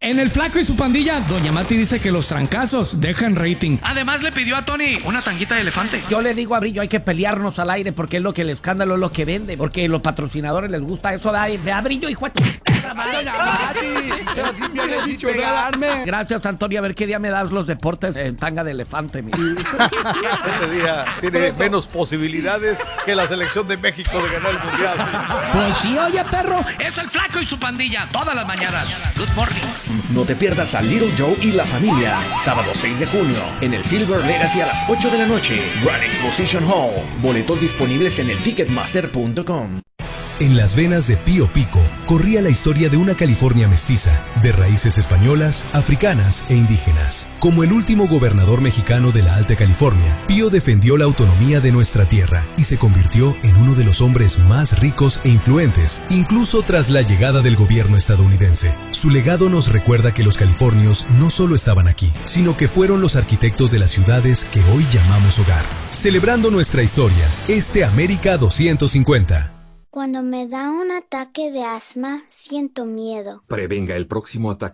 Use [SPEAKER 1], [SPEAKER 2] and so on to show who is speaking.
[SPEAKER 1] En El Flaco y su pandilla, Doña Mati dice que los trancazos dejan rating. Además le pidió a Tony una tanguita de elefante.
[SPEAKER 2] Yo le digo a Brillo, hay que pelearnos al aire porque es lo que el escándalo es lo que vende. Porque a los patrocinadores les gusta eso de a Brillo, hijo de tu...
[SPEAKER 3] Doña Mati, pero si me habías dicho pegarme.
[SPEAKER 2] Gracias, Antonio. A ver qué día me das los deportes en tanga de elefante.
[SPEAKER 4] Ese día tiene menos posibilidades que la selección de México de ganar el mundial.
[SPEAKER 1] Pues sí, oye, perro, es El Flaco y su pandilla, todas las mañanas. Good morning.
[SPEAKER 5] No te pierdas a Little Joe y la familia, sábado 6 de junio, en el Silver Legacy a las 8 de la noche, Grand Exposition Hall. Boletos disponibles en el Ticketmaster.com.
[SPEAKER 6] En las venas de Pío Pico corría la historia de una California mestiza, de raíces españolas, africanas e indígenas. Como el último gobernador mexicano de la Alta California, Pío defendió la autonomía de nuestra tierra y se convirtió en uno de los hombres más ricos e influentes, incluso tras la llegada del gobierno estadounidense. Su legado nos recuerda que los californios no solo estaban aquí, sino que fueron los arquitectos de las ciudades que hoy llamamos hogar. Celebrando nuestra historia, América 250.
[SPEAKER 7] Cuando me da un ataque de asma, siento miedo.
[SPEAKER 8] Prevenga el próximo ataque